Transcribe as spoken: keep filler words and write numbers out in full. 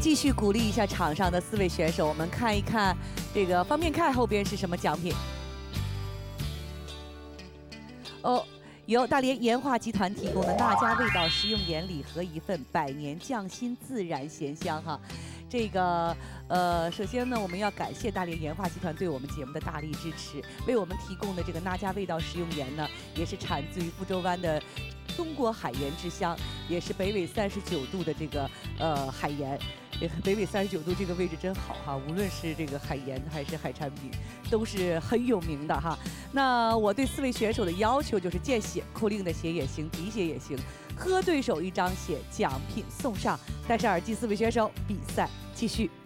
继续鼓励一下场上的四位选手，我们看一看这个方便看后边是什么奖品。哦。 由大连盐化集团提供的那家味道食用盐礼盒一份，百年匠心自然咸香哈。这个呃，首先呢，我们要感谢大连盐化集团对我们节目的大力支持，为我们提供的这个那家味道食用盐呢，也是产自于福州湾的中国海盐之乡，也是北纬三十九度的这个呃海盐。 北纬三十九度这个位置真好哈，无论是这个海盐还是海产品，都是很有名的哈。那我对四位选手的要求就是见血扣令的血也行，滴血也行，喝对手一张血，奖品送上。戴上耳机，四位选手比赛继续。